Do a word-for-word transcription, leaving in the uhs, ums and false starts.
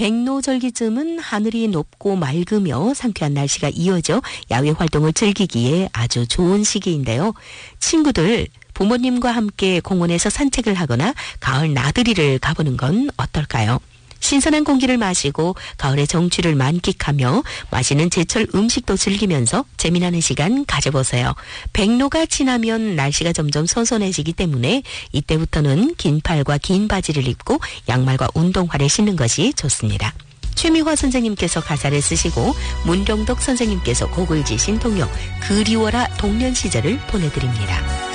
백로절기쯤은 하늘이 높고 맑으며 상쾌한 날씨가 이어져 야외 활동을 즐기기에 아주 좋은 시기인데요. 친구들, 부모님과 함께 공원에서 산책을 하거나 가을 나들이를 가보는 건 어떨까요? 신선한 공기를 마시고 가을의 정취를 만끽하며 맛있는 제철 음식도 즐기면서 재미나는 시간 가져보세요. 백로가 지나면 날씨가 점점 선선해지기 때문에 이때부터는 긴 팔과 긴 바지를 입고 양말과 운동화를 신는 것이 좋습니다. 최미화 선생님께서 가사를 쓰시고 문경덕 선생님께서 곡을 지신 동요 그리워라 동년 시절을 보내드립니다.